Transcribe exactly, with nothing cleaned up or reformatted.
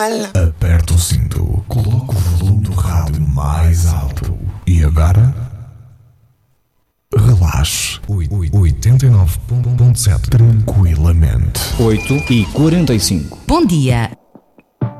Aperta o cinto, coloca o volume do rádio mais alto e agora relaxe. oitenta e nove ponto sete tranquilamente. oito e quarenta e cinco. Bom dia.